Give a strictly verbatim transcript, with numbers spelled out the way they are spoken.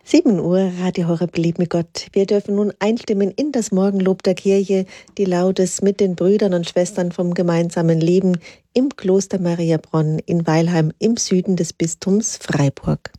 sieben Uhr, Radio Horeb, Lieb mit Gott. Wir dürfen nun einstimmen in das Morgenlob der Kirche, die Laudes mit den Brüdern und Schwestern vom gemeinsamen Leben im Kloster Mariabronn in Weilheim im Süden des Bistums Freiburg.